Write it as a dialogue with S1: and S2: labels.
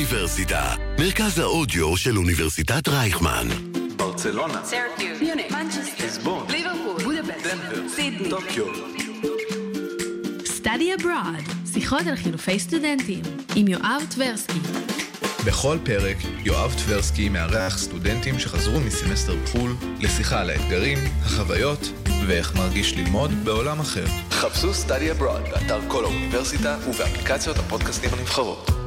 S1: האוניברסיטה, מרכז האודיו של אוניברסיטת רייכמן.
S2: ברצלונה,
S3: סרטיוס, מיוניק, מנצ'סטר,
S2: ליסבון,
S3: ליברפול, בודפשט,
S2: דנבר,
S3: סידני,
S2: טוקיו.
S4: Study Abroad, שיחות על חילופי סטודנטים, עם יואב טברסקי.
S5: בכל פרק, יואב טברסקי מארח סטודנטים שחזרו מסמסטר בחול לשיחה על האתגרים, החוויות ואיך מרגיש ללמוד בעולם אחר.
S2: חפשו Study Abroad באתר כל האוניברסיטה ובאפליקציות הפודקאסטים הנבחרות.